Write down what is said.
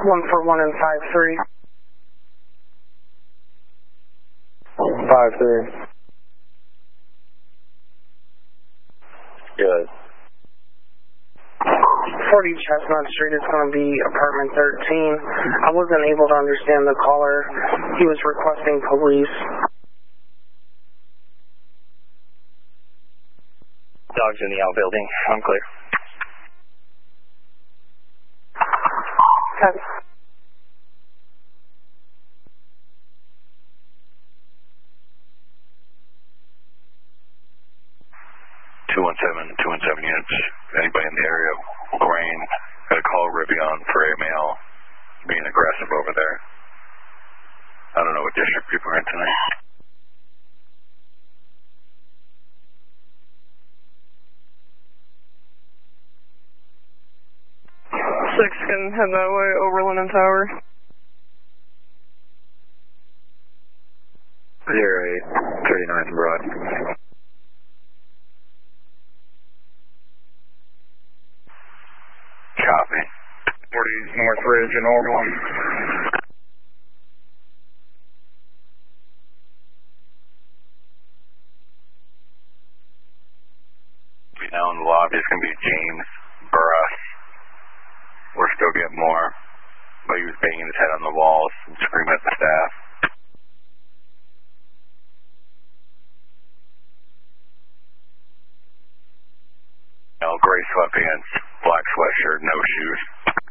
141 and 53. 53. Good. 40 Chestnut Street is going to be apartment 13. I wasn't able to understand the caller. He was requesting police. Dogs in the outbuilding. I'm clear. Okay. Two one seven units. Anybody in the area? Lorraine, got a call Rivian for a male being aggressive over there. I don't know what district people are in tonight. 6 can head that way over Linden Tower. 08, 39th and Broad. Copy. 40 North Ridge and Orville. Be now in the lobby is going to be James Burruss. We're still getting more, but he was banging his head on the walls and screaming at the staff. Gray sweatpants, black sweatshirt, no shoes.